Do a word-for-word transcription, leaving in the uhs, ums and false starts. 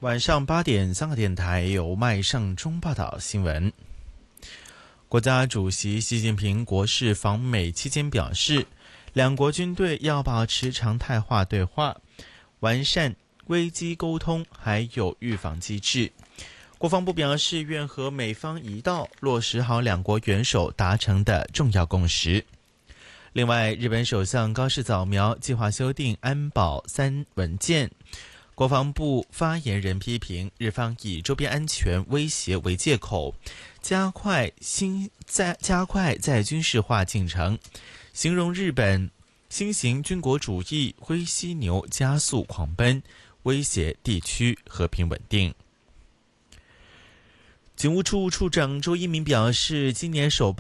晚上八点，香港电台由麦尚中报道新闻。国家主席习近平国事访美期间表示，两国军队要保持常态化对话，完善危机沟通还有预防机制。国防部表示，愿和美方一道落实好两国元首达成的重要共识。另外，日本首相高市早苗计划修订安保三文件。国防部发言人批评日方以周边安全威胁为借口，加快新在加快在军事化进程，形容日本新型军国主义灰犀牛加速狂奔，威胁地区和平稳定。警务处处长周一鸣表示，今年首